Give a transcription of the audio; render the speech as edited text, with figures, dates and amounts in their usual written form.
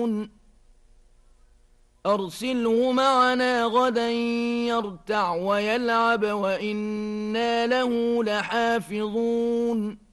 أرسله معنا غدا يرتع ويلعب وإنا له لحافظون